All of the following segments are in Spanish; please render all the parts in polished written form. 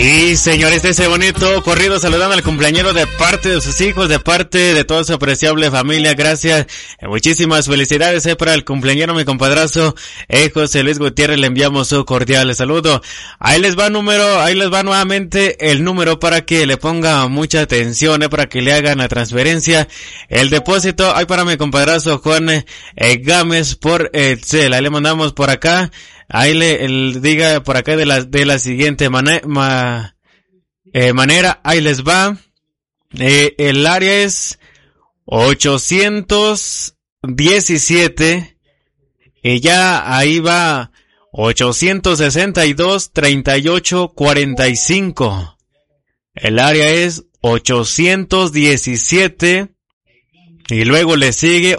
Y señores, ese bonito corrido saludando al cumpleañero de parte de sus hijos, de parte de toda su apreciable familia. Gracias, muchísimas felicidades para el cumpleañero, mi compadrazo José Luis Gutiérrez. Le enviamos su cordial saludo. Ahí les va nuevamente el número para que le ponga mucha atención, para que le hagan la transferencia, el depósito. Ahí para mi compadrazo Juan Gámez por Cel. Ahí le mandamos por acá. Ahí le diga por acá de la siguiente manera, ahí les va. El área es 817, y ya ahí va 862-3845. El área es 817, y luego le sigue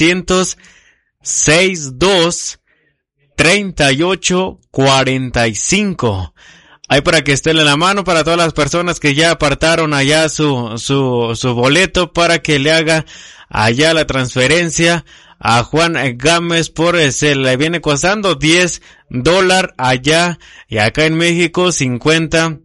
862-3845. Ahí para que esté en la mano para todas las personas que ya apartaron allá su boleto para que le haga allá la transferencia a Juan Gámez se le viene costando $10 allá, y acá en México 50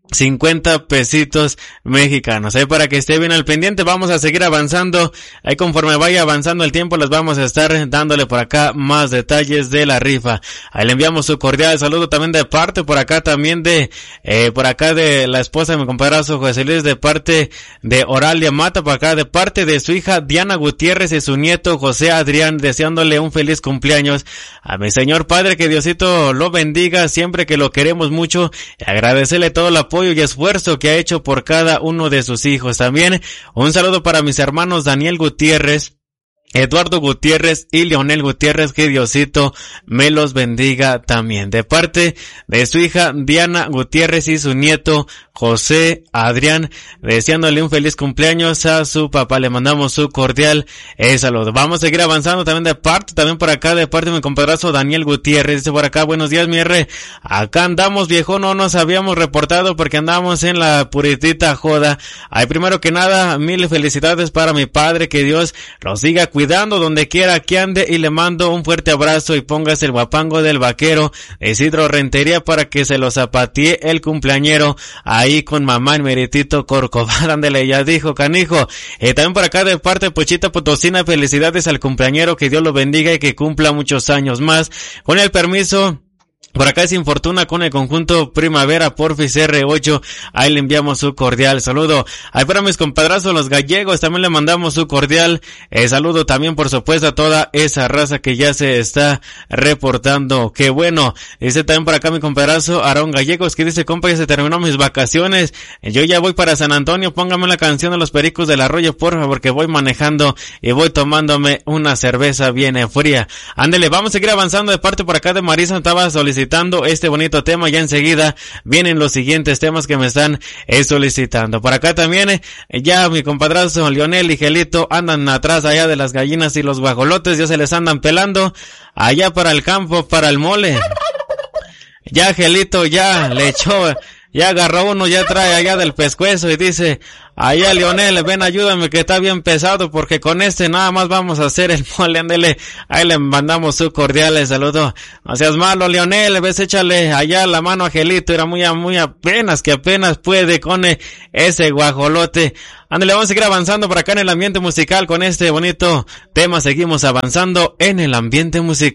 pesitos mexicanos. Ahí para que esté bien al pendiente. Vamos a seguir avanzando. Ahí conforme vaya avanzando el tiempo les vamos a estar dándole por acá más detalles de la rifa. Ahí le enviamos su cordial saludo también de parte por acá también por acá de la esposa de mi compadrazo José Luis, de parte de Oralia Mata, por acá de parte de su hija Diana Gutiérrez y su nieto José Adrián, deseándole un feliz cumpleaños a mi señor padre, que Diosito lo bendiga siempre, que lo queremos mucho, y agradecerle todo el apoyo y esfuerzo que ha hecho por cada uno de sus hijos. También un saludo para mis hermanos Daniel Gutiérrez, Eduardo Gutiérrez y Leonel Gutiérrez, que Diosito me los bendiga también. De parte de su hija Diana Gutiérrez y su nieto José Adrián, deseándole un feliz cumpleaños a su papá. Le mandamos su cordial saludo. Vamos a seguir avanzando también por acá de parte de mi compadrazo Daniel Gutiérrez. Dice por acá: buenos días, mi R. Acá andamos, viejo, no nos habíamos reportado porque andamos en la puritita joda. Ay, primero que nada, mil felicidades para mi padre, que Dios los siga cuidando donde quiera que ande, y le mando un fuerte abrazo, y póngase el guapango del vaquero Isidro Rentería para que se lo zapatee el cumpleañero ahí con mamá en Meritito Corcovado. Ándale, ya dijo canijo. También por acá de parte de Pochita Potosina, felicidades al cumpleañero, que Dios lo bendiga y que cumpla muchos años más. Con el permiso, por acá es Infortuna con el conjunto Primavera Porfis R8. Ahí le enviamos su cordial saludo. Ahí para mis compadrazos los gallegos también le mandamos su cordial saludo también, por supuesto, a toda esa raza que ya se está reportando. Qué bueno. Dice también por acá mi compadrazo Aarón Gallegos, que dice: compa, ya se terminó mis vacaciones, yo ya voy para San Antonio, póngame la canción de los Pericos del Arroyo, porfa, porque voy manejando y voy tomándome una cerveza bien fría. Ándele, vamos a seguir avanzando de parte por acá de Marisa. Estaba solicitando este bonito tema, ya enseguida vienen los siguientes temas que me están solicitando. Por acá también ya mi compadrazo Lionel y Gelito andan atrás allá de las gallinas y los guajolotes, ya se les andan pelando allá para el campo, para el mole. Ya Gelito ya le echó, ya agarró uno, ya trae allá del pescuezo y dice: allá Lionel, ven, ayúdame que está bien pesado, porque con este nada más vamos a hacer el mole. Ándele, ahí le mandamos su cordial saludo. No seas malo, Lionel, ves, échale allá la mano a Gelito, era muy apenas puede con ese guajolote. Ándale, vamos a seguir avanzando por acá en el ambiente musical con este bonito tema. Seguimos avanzando en el ambiente musical.